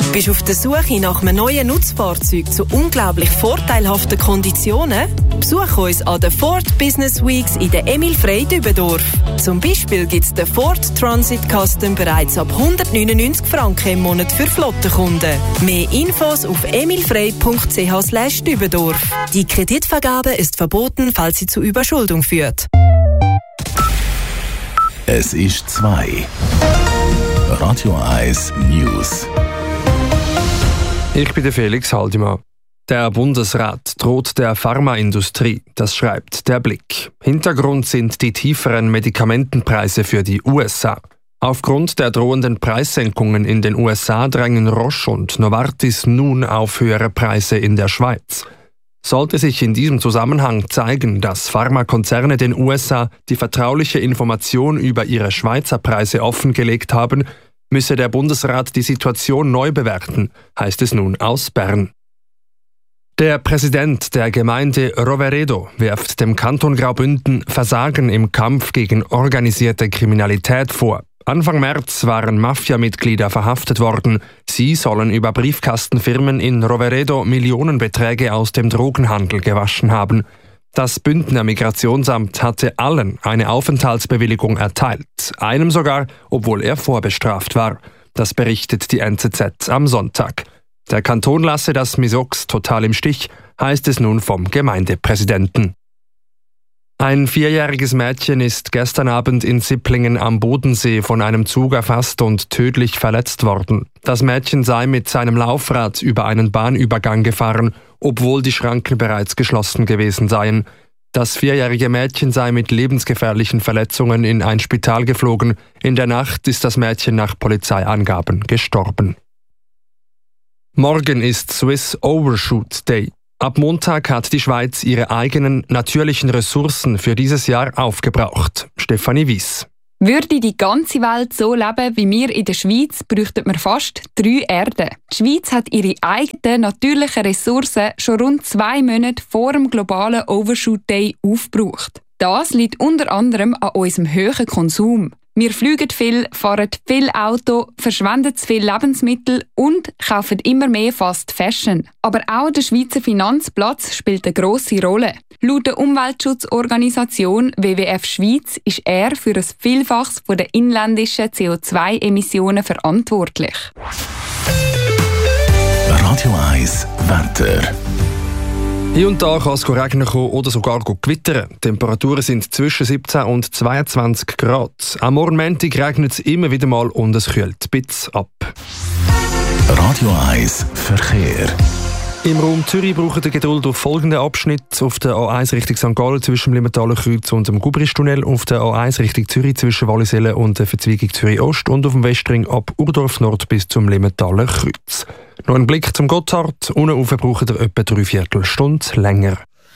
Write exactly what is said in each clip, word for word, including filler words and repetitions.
Bist du auf der Suche nach einem neuen Nutzfahrzeug zu unglaublich vorteilhaften Konditionen? Besuch uns an den Ford Business Weeks in der Emil Frey Dübendorf. Zum Beispiel gibt es den Ford Transit Custom bereits ab hundertneunundneunzig Franken im Monat für Flottenkunden. Mehr Infos auf emilfrey punkt c h slash Dübendorf. Die Kreditvergabe ist verboten, falls sie zu Überschuldung führt. Es ist zwei. Radio eins News. Ich bin der Felix Haldimann. Der Bundesrat droht der Pharmaindustrie, das schreibt der Blick. Hintergrund sind die tieferen Medikamentenpreise für die U S A. Aufgrund der drohenden Preissenkungen in den U S A drängen Roche und Novartis nun auf höhere Preise in der Schweiz. Sollte sich in diesem Zusammenhang zeigen, dass Pharmakonzerne den U S A die vertrauliche Information über ihre Schweizer Preise offengelegt haben, müsse der Bundesrat die Situation neu bewerten, heißt es nun aus Bern. Der Präsident der Gemeinde Roveredo wirft dem Kanton Graubünden Versagen im Kampf gegen organisierte Kriminalität vor. Anfang März waren Mafia-Mitglieder verhaftet worden. Sie sollen über Briefkastenfirmen in Roveredo Millionenbeträge aus dem Drogenhandel gewaschen haben. Das Bündner Migrationsamt hatte allen eine Aufenthaltsbewilligung erteilt, einem sogar, obwohl er vorbestraft war. Das berichtet die N Z Z am Sonntag. Der Kanton lasse das Misox total im Stich, heißt es nun vom Gemeindepräsidenten. Ein vierjähriges Mädchen ist gestern Abend in Sipplingen am Bodensee von einem Zug erfasst und tödlich verletzt worden. Das Mädchen sei mit seinem Laufrad über einen Bahnübergang gefahren, obwohl die Schranken bereits geschlossen gewesen seien. Das vierjährige Mädchen sei mit lebensgefährlichen Verletzungen in ein Spital geflogen. In der Nacht ist das Mädchen nach Polizeiangaben gestorben. Morgen ist Swiss Overshoot Day. Ab Montag hat die Schweiz ihre eigenen natürlichen Ressourcen für dieses Jahr aufgebraucht. Stefanie Wies. Würde die ganze Welt so leben wie wir in der Schweiz, bräuchten wir fast drei Erden. Die Schweiz hat ihre eigenen natürlichen Ressourcen schon rund zwei Monate vor dem globalen Overshoot Day aufgebraucht. Das liegt unter anderem an unserem hohen Konsum. Wir fliegen viel, fahren viel Auto, verschwenden zu viel Lebensmittel und kaufen immer mehr Fast Fashion. Aber auch der Schweizer Finanzplatz spielt eine grosse Rolle. Laut der Umweltschutzorganisation W W F Schweiz ist er für ein Vielfaches von der inländischen C O zwei Emissionen verantwortlich. Radio eins Wetter. Hier und da kann es regnen kommen oder sogar gewittern. Die Temperaturen sind zwischen siebzehn und zweiundzwanzig Grad. Am Morgen Montag regnet es immer wieder mal und es kühlt ein bisschen ab. Radio eins Verkehr. Im Raum Zürich braucht ihr Geduld auf folgenden Abschnitt. Auf der A eins Richtung Sankt Gallen zwischen dem Limmertaler Kreuz und dem Gubristunnel. Auf der A eins Richtung Zürich zwischen Wallisellen und der Verzweigung Zürich Ost. Und auf dem Westring ab Urdorf Nord bis zum Limmertaler Kreuz. Noch ein Blick zum Gotthard. Unten rauf braucht ihr etwa drei Viertelstunde länger.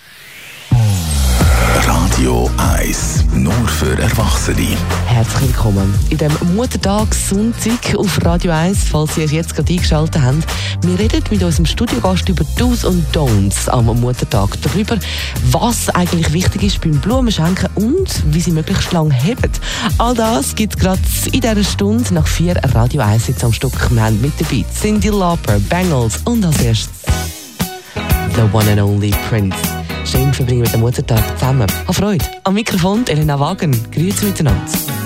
Radio eins, nur für Erwachsene. Herzlich willkommen in dem Muttertagssonntag auf Radio eins, falls Sie es jetzt gerade eingeschaltet haben. Wir reden mit unserem Studiogast über Do's und Don'ts am Muttertag, darüber, was eigentlich wichtig ist beim Blumenschenken und wie sie möglichst lange heben. All das gibt es gerade in dieser Stunde nach vier Radio eins jetzt am Stück. Wir haben mit dabei Cyndi Lauper, Bangles und als erstes The One and Only Prince. Schön verbringen mit dem Muttertag zusammen. Hab Freude. Am Mikrofon Elena Wagen. Grüezi miteinander.